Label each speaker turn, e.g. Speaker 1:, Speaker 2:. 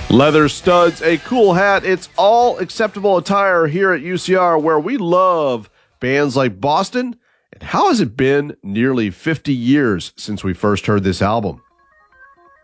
Speaker 1: Leather studs, a cool hat. It's all acceptable attire here at UCR, where we love bands like Boston. And how has it been nearly 50 years since we first heard this album?